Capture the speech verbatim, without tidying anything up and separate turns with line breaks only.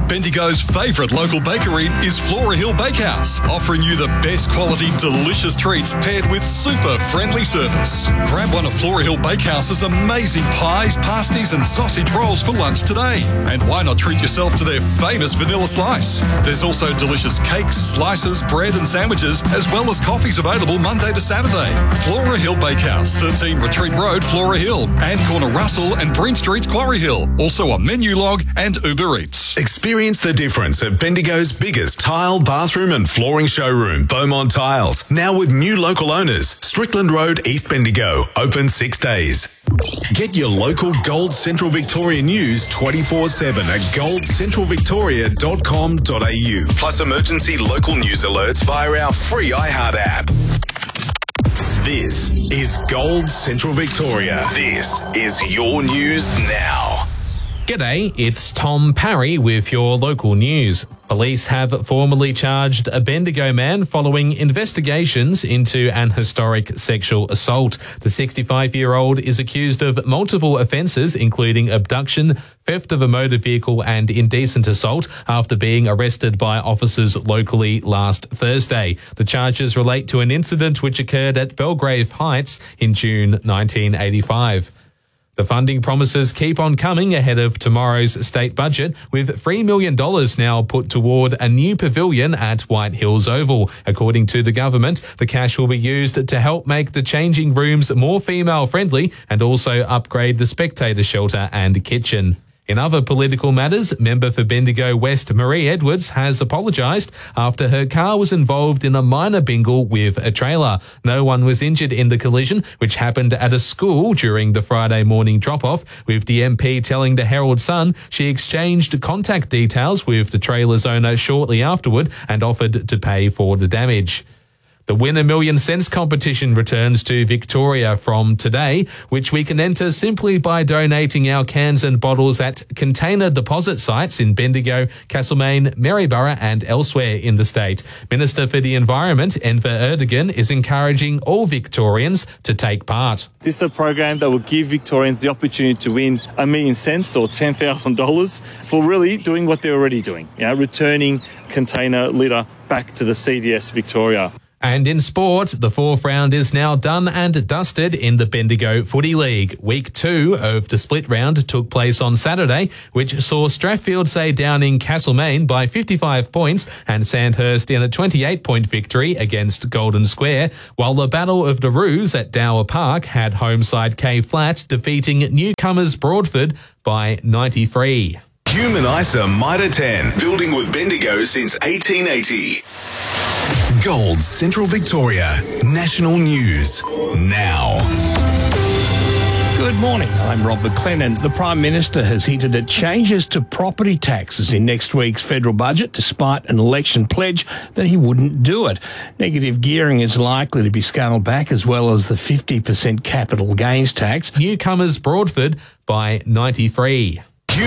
Bendigo's favourite local bakery is Flora Hill Bakehouse, offering you the best quality, delicious treats paired with super friendly service. Grab one of Flora Hill Bakehouse's amazing pies, pasties and sausage rolls for lunch today. And why not treat yourself to their famous vanilla slice? There's also delicious cakes, slices, bread and sandwiches, as well as coffees available Monday to Saturday. Flora Hill Bakehouse, thirteen Retreat Road, Flora Hill, and Corner Russell and Breen Street, Quarry Hill. Also on Menulog and Uber Eats.
Experience the difference at Bendigo's biggest tile, bathroom and flooring showroom, Beaumont Tiles. Now with new local owners, Strickland Road, East Bendigo, open six days. Get your local Gold Central Victoria news twenty-four seven at gold central victoria dot com dot a u. Plus emergency local news alerts via our free iHeart app. This is Gold Central Victoria. This is your news now.
G'day, it's Tom Parry with your local news. Police have formally charged a Bendigo man following investigations into an historic sexual assault. The sixty-five-year-old is accused of multiple offences, including abduction, theft of a motor vehicle and indecent assault, after being arrested by officers locally last Thursday. The charges relate to an incident which occurred at Belgrave Heights in June nineteen eighty-five. The funding promises keep on coming ahead of tomorrow's state budget, with three million dollars now put toward a new pavilion at White Hills Oval. According to the government, the cash will be used to help make the changing rooms more female-friendly and also upgrade the spectator shelter and kitchen. In other political matters, member for Bendigo West Marie Edwards has apologised after her car was involved in a minor bingle with a trailer. No one was injured in the collision, which happened at a school during the Friday morning drop-off, with the M P telling the Herald Sun she exchanged contact details with the trailer's owner shortly afterward and offered to pay for the damage. The Win a Million Cents competition returns to Victoria from today, which we can enter simply by donating our cans and bottles at container deposit sites in Bendigo, Castlemaine, Maryborough and elsewhere in the state. Minister for the Environment, Enver Erdogan, is encouraging all Victorians to take part.
This is a program that will give Victorians the opportunity to win a million cents or ten thousand dollars for really doing what they're already doing, you know, returning container litter back to the C D S Victoria.
And in sport, the fourth round is now done and dusted in the Bendigo Footy League. Week two of the split round took place on Saturday, which saw Strathfield say downing Castlemaine by fifty-five points and Sandhurst in a twenty-eight point victory against Golden Square, while the Battle of the Roos at Dower Park had home side K Flat defeating newcomers Broadford by ninety-three.
Human I S A Mitre ten, building with Bendigo since eighteen eighty. Gold Central Victoria, national news now.
Good morning, I'm Rob McLennan. The Prime Minister has hinted at changes to property taxes in next week's federal budget, despite an election pledge that he wouldn't do it. Negative gearing is likely to be scaled back, as well as the fifty percent capital gains tax.
Newcomers Broadford by ninety-three.